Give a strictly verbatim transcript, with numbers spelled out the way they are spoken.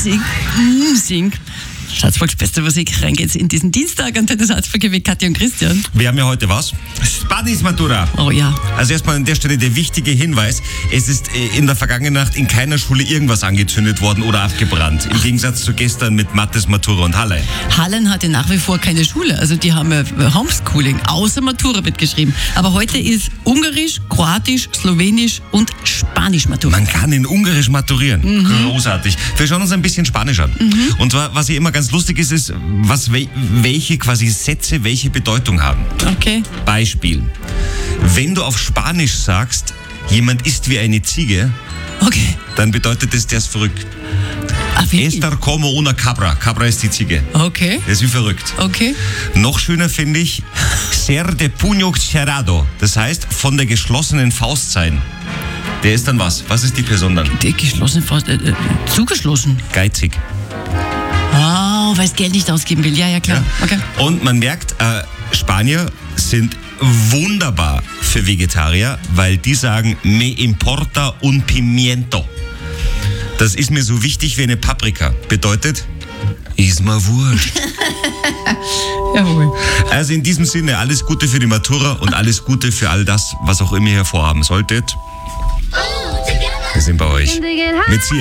Musik, Musik. Salzburgs beste Musik, rein geht's in diesen Dienstag an der Salzburger mit Katja und Christian. Wir haben ja heute was? Spanisch Matura. Oh ja. Also erstmal an der Stelle der wichtige Hinweis, es ist in der vergangenen Nacht in keiner Schule irgendwas angezündet worden oder abgebrannt. Im Gegensatz zu gestern mit Mattes, Matura und Halle. Hallen hatte nach wie vor keine Schule, also die haben ja Homeschooling, außer Matura wird geschrieben. Aber heute ist Ungarisch, Kroatisch, Slowenisch und Spanisch Matura. Man kann in Ungarisch maturieren. Mhm. Großartig. Wir schauen uns ein bisschen Spanisch an. Mhm. Und zwar, was hier immer ganz lustig ist, ist, was, welche quasi Sätze welche Bedeutung haben. Okay. Beispiel. Wenn du auf Spanisch sagst, jemand ist wie eine Ziege, Okay. dann bedeutet das, der ist verrückt. Ah, wie? Estar como una cabra. Cabra ist die Ziege. Okay. Der ist wie verrückt. Okay. Noch schöner finde ich, ser de puño cerrado. Das heißt, von der geschlossenen Faust sein. Der ist dann was? Was ist die Person dann? Die geschlossene Faust, äh, äh, zugeschlossen. Geizig. Oh, weil es Geld nicht ausgeben will. Ja, ja, klar. Ja. Okay. Und man merkt, äh, Spanier sind wunderbar für Vegetarier, weil die sagen, me importa un pimiento. Das ist mir so wichtig wie eine Paprika. Bedeutet, ist mir wurscht. Jawohl. Also in diesem Sinne, alles Gute für die Matura und alles Gute für all das, was auch immer ihr vorhaben solltet. Wir sind bei euch. Mit Sie.